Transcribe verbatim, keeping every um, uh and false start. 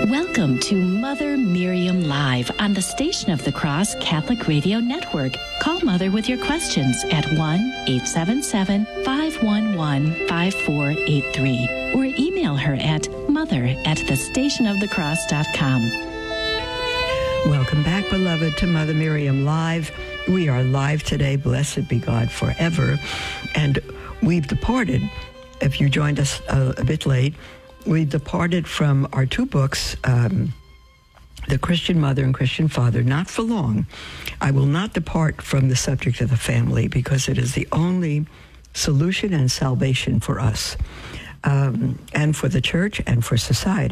Welcome to Mother Miriam Live on the Station of the Cross Catholic Radio Network. Call Mother with your questions at one eight seven seven, five one one, five four eight three or email her at mother at the station of the cross dot com. Welcome back, beloved, to Mother Miriam Live. We are live today, blessed be God forever. And we've departed, if you joined us a, a bit late, we've departed from our two books, um, The Christian Mother and Christian Father, not for long. I will not depart from the subject of the family because it is the only solution and salvation for us, um, and for the church and for society.